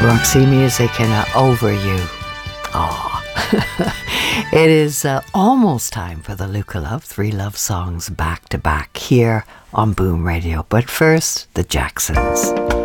Roxy Music and Over You. Aw. It is almost time for the Luca Love, 3 love songs back to back here on Boom Radio. But first, the Jacksons.